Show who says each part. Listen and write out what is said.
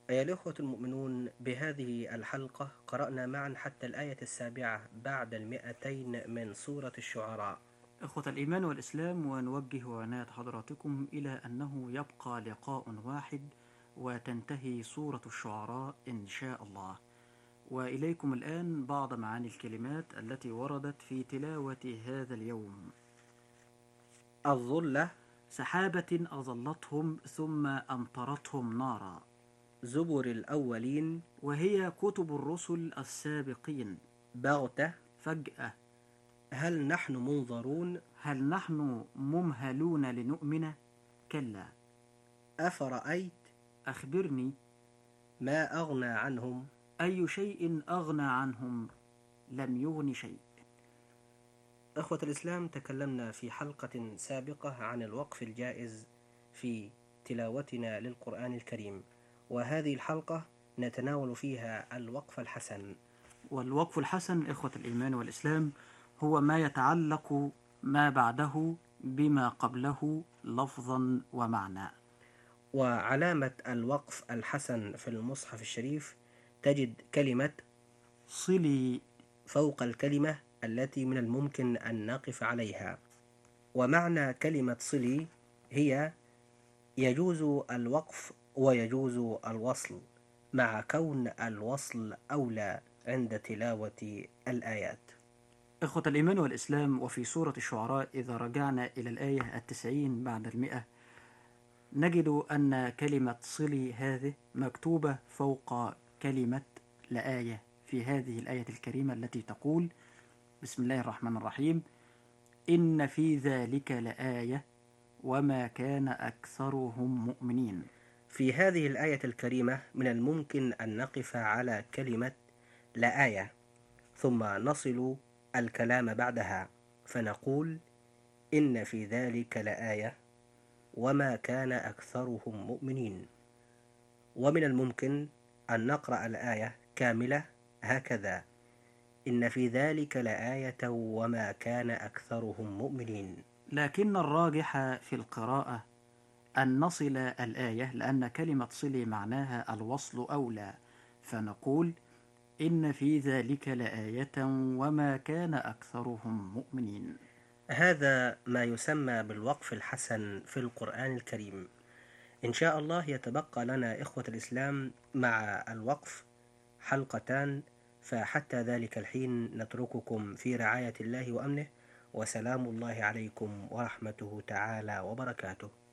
Speaker 1: أيها الأخوة المؤمنون، بهذه الحلقة قرأنا معا حتى الآية 7 بعد 200 من سورة الشعراء.
Speaker 2: إخوة الإيمان والإسلام، ونوجه عناية حضراتكم إلى أنه يبقى لقاء واحد وتنتهي سورة الشعراء إن شاء الله. وإليكم الآن بعض معاني الكلمات التي وردت في تلاوة هذا اليوم.
Speaker 1: الظلة،
Speaker 2: سحابة أظلتهم ثم أمطرتهم نارا.
Speaker 1: زبر الأولين،
Speaker 2: وهي كتب الرسل السابقين.
Speaker 1: بغتة،
Speaker 2: فجأة.
Speaker 1: هل نحن منظرون،
Speaker 2: هل نحن ممهلون لنؤمن؟ كلا.
Speaker 1: أفرأيت،
Speaker 2: أخبرني.
Speaker 1: ما أغنى عنهم.
Speaker 2: أي شيء أغنى عنهم؟ لم يغن شيء.
Speaker 1: أخوة الإسلام، تكلمنا في حلقة سابقة عن الوقف الجائز في تلاوتنا للقرآن الكريم، وهذه الحلقة نتناول فيها الوقف الحسن.
Speaker 2: والوقف الحسن إخوة الإيمان والإسلام هو ما يتعلق ما بعده بما قبله لفظا ومعنى.
Speaker 1: وعلامة الوقف الحسن في المصحف الشريف تجد كلمة
Speaker 2: صلي
Speaker 1: فوق الكلمة التي من الممكن أن نقف عليها. ومعنى كلمة صلي هي يجوز الوقف ويجوز الوصل، مع كون الوصل أولى عند تلاوة الآيات.
Speaker 2: إخوة الإيمان والإسلام، وفي سورة الشعراء إذا رجعنا إلى الآية 90 بعد 100 نجد أن كلمة صلي هذه مكتوبة فوق كلمة لآية في هذه الآية الكريمة التي تقول: بسم الله الرحمن الرحيم، إن في ذلك لآية وما كان أكثرهم مؤمنين.
Speaker 1: في هذه الآية الكريمة من الممكن أن نقف على كلمة لآية، ثم نصل الكلام بعدها فنقول: إن في ذلك لآية وما كان أكثرهم مؤمنين. ومن الممكن أن نقرأ الآية كاملة هكذا: إن في ذلك لآية وما كان أكثرهم مؤمنين.
Speaker 2: لكن الراجح في القراءة أن نصل الآية، لأن كلمة صلي معناها الوصل أولى، فنقول: إن في ذلك لآية وما كان أكثرهم مؤمنين.
Speaker 1: هذا ما يسمى بالوقف الحسن في القرآن الكريم. إن شاء الله يتبقى لنا إخوة الإسلام مع الوقف حلقتان، فحتى ذلك الحين نترككم في رعاية الله وأمنه، وسلام الله عليكم ورحمته تعالى وبركاته.